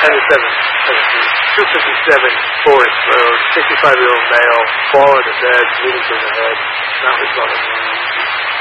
257 Forest Road, 65-year-old male, fall in the bed, bleeding from the head, not responding.